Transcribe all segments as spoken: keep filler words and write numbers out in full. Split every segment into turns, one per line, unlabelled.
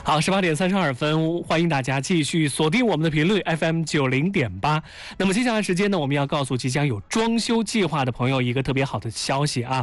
好，十八点三十二分，欢迎大家继续锁定我们的频率 F M 九零点八。那么接下来时间呢，我们要告诉即将有装修计划的朋友一个特别好的消息啊。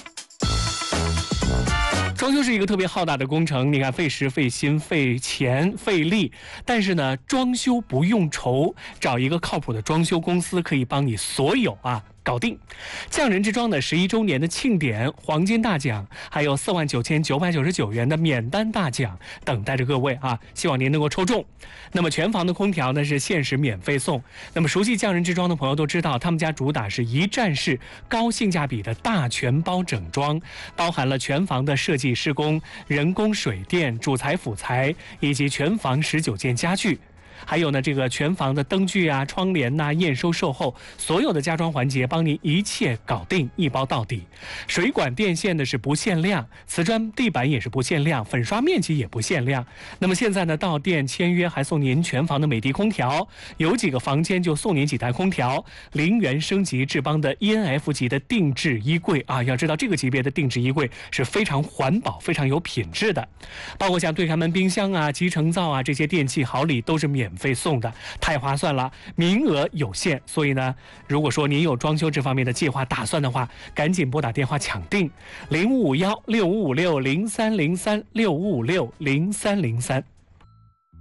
装修是一个特别浩大的工程，你看费时费心费钱费力，但是呢，装修不用愁，找一个靠谱的装修公司可以帮你所有啊搞定。匠人之装的十一周年的庆典黄金大奖，还有四万九千九百九十九元的免单大奖等待着各位啊！希望您能够抽中。那么全房的空调呢是限时免费送。那么熟悉匠人之装的朋友都知道，他们家主打是一站式高性价比的大全包整装，包含了全房的设计施工、人工水电、主材辅材以及全房十九件家具。还有呢，这个全房的灯具啊、窗帘呐、啊、验收售后，所有的家装环节帮您一切搞定，一包到底。水管电线呢是不限量，瓷砖地板也是不限量，粉刷面积也不限量。那么现在呢，到店签约还送您全房的美的空调，有几个房间就送您几台空调，零元升级智邦的 E N F 级的定制衣柜啊。要知道这个级别的定制衣柜是非常环保、非常有品质的，包括像对开门冰箱啊、集成灶啊这些电器好礼都是免费送的，太划算了，名额有限，所以呢，如果说您有装修这方面的计划打算的话，赶紧拨打电话抢定零五五幺六五五六零三零三六五五六零三零三。